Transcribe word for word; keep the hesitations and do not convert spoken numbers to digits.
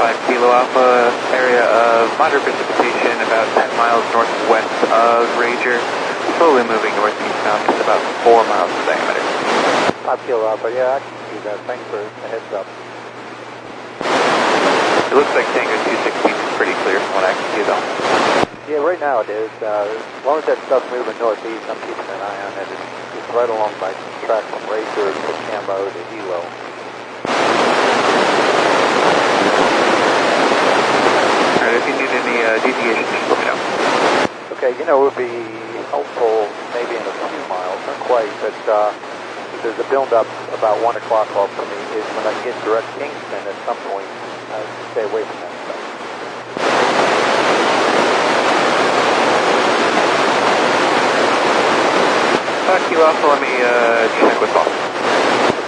five Kilo Alpha, area of moderate precipitation about ten miles northwest of Rager, slowly moving northeast bound at about four miles in diameter. five Kilo Alpha, yeah, I can see that. Thanks for the heads up. It looks like Tango two sixteen is pretty clear from what I can see though. Yeah, right now it is. Uh, as long as that stuff's moving northeast, I'm keeping an eye on it. It's, it's right along my track from Rager to Camo to Hilo. Alright, if you need any uh, deviation, just let me know. Okay, you know, it would be helpful maybe in a few miles, not quite, but uh, there's a build-up about one o'clock off for me is when I get direct Kingston at some point, I stay away from that stuff. five Kilo Alpha, let me uh, check with Bob.